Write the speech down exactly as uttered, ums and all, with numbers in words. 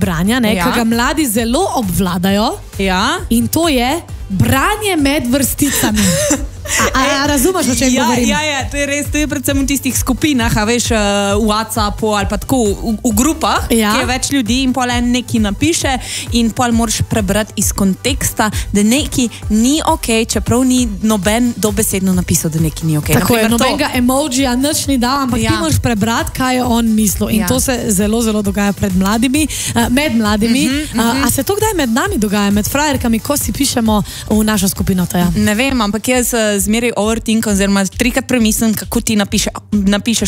branja, ne, Ja. ki ga mladi zelo obvladajo. Ja. In to je branje med vrsticami. A, a, a razumeš, o čem ja, govorim? Ja, ja, to je res, to je predvsem v tistih skupinah, a veš, v WhatsAppu ali pa tako v, v grupah, Ja. ki je več ljudi in pol en neki napiše in pol moraš prebrati iz konteksta, da neki ni ok, čeprav ni noben dobesedno napisal, da neki ni ok. Tako je, Naprimer to. nobenega emojija nič ni dal, ampak Ja. ti moraš prebrati, kaj je on mislil. In Ja. to se zelo, zelo dogaja pred mladimi, uh, med mladimi. Uh -huh, uh -huh. uh, a se to kdaj med nami dogaja, med frajerkami, ko si pišemo v našo skupino? Taja? Ne vem, ampak jaz uh, zmeraj overthinkam, oziroma trikrat premislim, kako ti napiše, napišeš